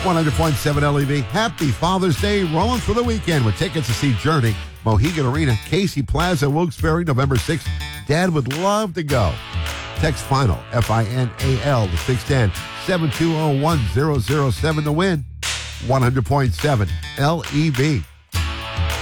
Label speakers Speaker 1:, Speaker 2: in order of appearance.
Speaker 1: 100.7 LEV. Happy Father's Day. Rolling through the weekend with tickets to see Journey, Mohegan Arena, Casey Plaza, Wilkes-Barre, November 6th. Dad would love to go. Text FINAL, FINAL, to 610-720-1007 to win. 100.7 LEV.